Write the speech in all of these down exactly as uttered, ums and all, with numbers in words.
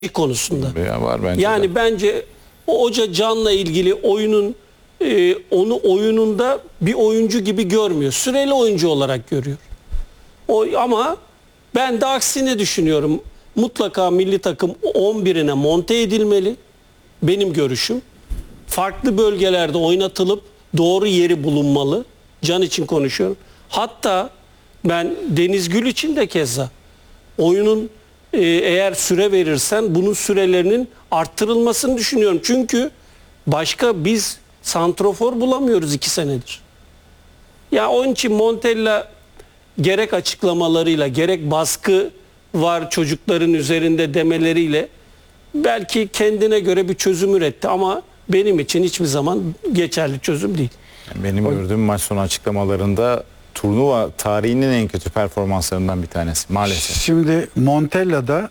konusunda. Ya var bence yani de. bence o Hoca Can'la ilgili oyunun e, onu oyununda bir oyuncu gibi görmüyor. Süreli oyuncu olarak görüyor. O, ama ben de aksine düşünüyorum. Mutlaka milli takım on birine monte edilmeli. Benim görüşüm. Farklı bölgelerde oynatılıp doğru yeri bulunmalı. Can için konuşuyorum. Hatta ben Deniz Gül için de keza oyunun e, eğer süre verirsen bunun sürelerinin arttırılmasını düşünüyorum. Çünkü başka biz santrofor bulamıyoruz iki senedir. Ya onun için Montella gerek açıklamalarıyla gerek baskı var çocukların üzerinde demeleriyle belki kendine göre bir çözüm üretti ama benim için hiçbir zaman geçerli çözüm değil. Benim gördüğüm maç sonu açıklamalarında turnuva tarihinin en kötü performanslarından bir tanesi maalesef. Şimdi Montella'da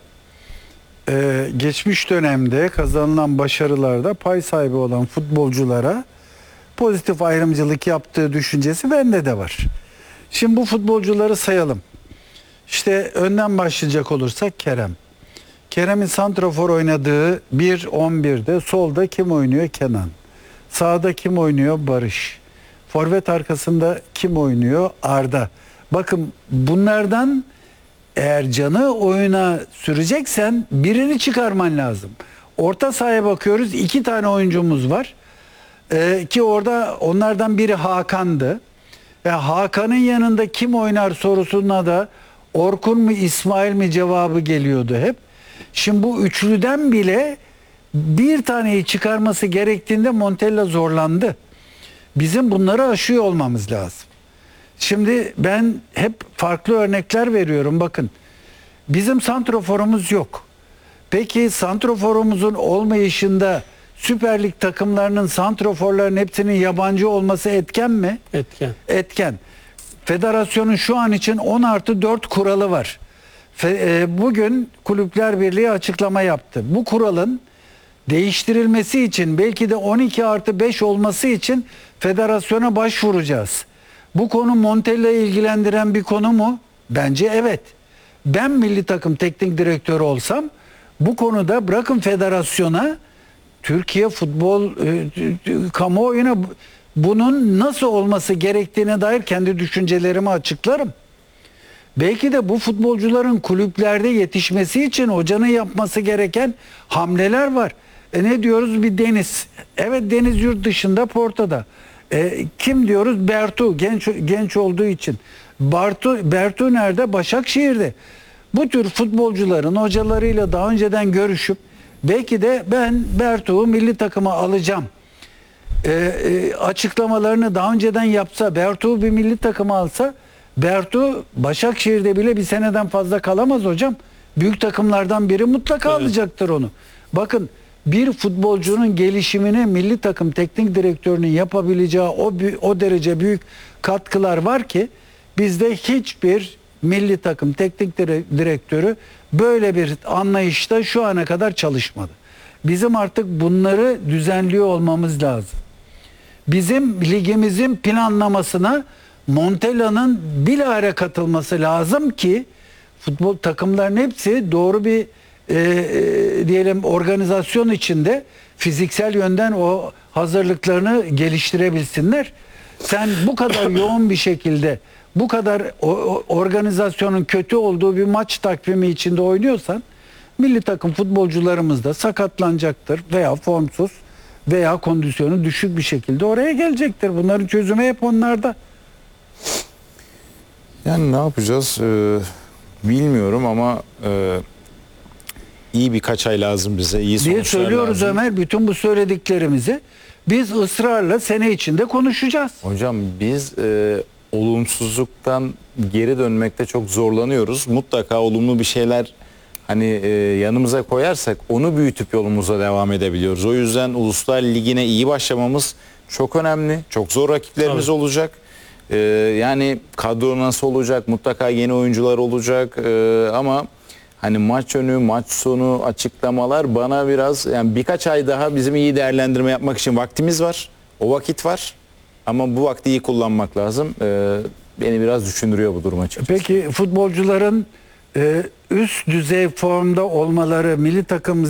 e, geçmiş dönemde kazanılan başarılarda pay sahibi olan futbolculara pozitif ayrımcılık yaptığı düşüncesi bende de var. Şimdi bu futbolcuları sayalım. İşte önden başlayacak olursak Kerem. Kerem'in santrafor oynadığı bir on birde solda kim oynuyor? Kenan. Sağda kim oynuyor? Barış. Forvet arkasında kim oynuyor? Arda. Bakın bunlardan eğer Can'ı oyuna süreceksen birini çıkarman lazım. Orta sahaya bakıyoruz. iki tane oyuncumuz var. Ee, ki orada onlardan biri Hakan'dı. Ve Hakan'ın yanında kim oynar sorusuna da Orkun mu İsmail mi cevabı geliyordu hep. Şimdi bu üçlüden bile bir taneyi çıkarması gerektiğinde Montella zorlandı. Bizim bunları aşıyor olmamız lazım. Şimdi ben hep farklı örnekler veriyorum. Bakın bizim santroforumuz yok. Peki santroforumuzun olmayışında Süper Lig takımlarının santroforların hepsinin yabancı olması etken mi? Etken. Etken. Federasyonun şu an için on artı dört kuralı var. Fe, e, bugün Kulüpler Birliği açıklama yaptı. Bu kuralın değiştirilmesi için belki de on iki artı beş olması için federasyona başvuracağız. Bu konu Montella'yı ilgilendiren bir konu mu? Bence evet. Ben milli takım teknik direktörü olsam bu konuda bırakın federasyona Türkiye futbol e, kamuoyuna bunun nasıl olması gerektiğine dair kendi düşüncelerimi açıklarım. Belki de bu futbolcuların kulüplerde yetişmesi için hocanın yapması gereken hamleler var. E ne diyoruz? Bir Deniz. Evet, Deniz yurt dışında, Porto'da. E, kim diyoruz? Bertu. Genç genç olduğu için. Bartu, Bertu nerede? Başakşehir'de. Bu tür futbolcuların hocalarıyla daha önceden görüşüp belki de ben Bertu'yu milli takıma alacağım. E, e, açıklamalarını daha önceden yapsa, Bertu'yu bir milli takıma alsa, Bertu Başakşehir'de bile bir seneden fazla kalamaz hocam. Büyük takımlardan biri mutlaka evet. alacaktır onu. Bakın bir futbolcunun gelişimine milli takım teknik direktörünün yapabileceği o, o derece büyük katkılar var ki bizde hiçbir milli takım teknik direktörü böyle bir anlayışta şu ana kadar çalışmadı. Bizim artık bunları düzenliyor olmamız lazım. Bizim ligimizin planlamasına Montella'nın bilahare katılması lazım ki futbol takımların hepsi doğru bir e, e, diyelim organizasyon içinde fiziksel yönden o hazırlıklarını geliştirebilsinler. Sen bu kadar yoğun bir şekilde bu kadar o, o, organizasyonun kötü olduğu bir maç takvimi içinde oynuyorsan milli takım futbolcularımız da sakatlanacaktır veya formsuz veya kondisyonu düşük bir şekilde oraya gelecektir. Bunların çözümü hep onlarda. Yani ne yapacağız ee, bilmiyorum ama e, iyi birkaç ay lazım bize. İyi sonuçlar diye söylüyoruz lazım. Ömer. Bütün bu söylediklerimizi biz ısrarla sene içinde konuşacağız. Hocam biz e, olumsuzluktan geri dönmekte çok zorlanıyoruz. Mutlaka olumlu bir şeyler hani e, yanımıza koyarsak onu büyütüp yolumuza devam edebiliyoruz. O yüzden Uluslar Ligi'ne iyi başlamamız çok önemli. Çok zor rakiplerimiz Tabii. olacak. Ee, yani kadro nasıl olacak? Mutlaka yeni oyuncular olacak. Ee, ama hani maç önü, maç sonu açıklamalar bana biraz yani birkaç ay daha bizim iyi değerlendirme yapmak için vaktimiz var. O vakit var. Ama bu vakti iyi kullanmak lazım. Ee, beni biraz düşündürüyor bu durum açıkçası. Peki futbolcuların e, üst düzey formda olmaları, milli takım